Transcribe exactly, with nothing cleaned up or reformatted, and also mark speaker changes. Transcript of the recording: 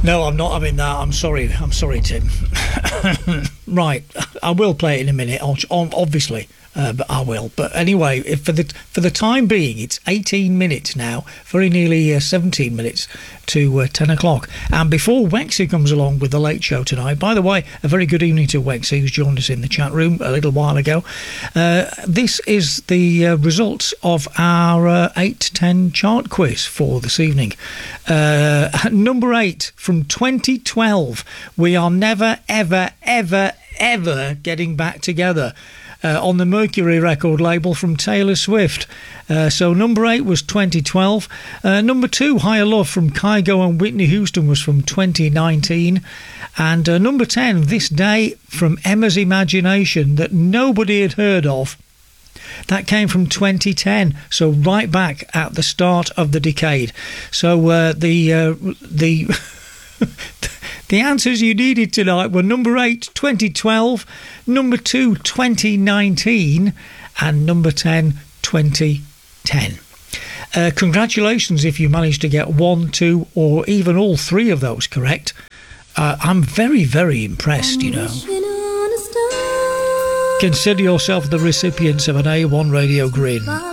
Speaker 1: No, I'm not having that. I'm sorry. I'm sorry, Tim. Right, I will play it in a minute, obviously. Uh, but I will. But anyway, if for the for the time being, it's eighteen minutes now, very nearly uh, seventeen minutes to uh, ten o'clock. And before Wexy comes along with the Late Show tonight, by the way, a very good evening to Wexy, who's joined us in the chat room a little while ago. Uh, this is the uh, results of our uh, eight to ten chart quiz for this evening. Uh, number eight from twenty twelve, We Are Never, Ever, Ever, Ever Getting Back Together. Uh, on the Mercury record label from Taylor Swift. Uh, so number eight was twenty twelve. Uh, number two, Higher Love from Kygo and Whitney Houston, was from twenty nineteen. And uh, number ten, This Day from Emma's Imagination, that nobody had heard of. That came from twenty ten, so right back at the start of the decade. So uh, the uh, the the answers you needed tonight were number eight, twenty twelve, number two, twenty nineteen, and number ten, twenty ten. Uh, congratulations if you managed to get one, two, or even all three of those correct. Uh, I'm very, very impressed, you know. Consider yourself the recipients of an A one Radio Grin.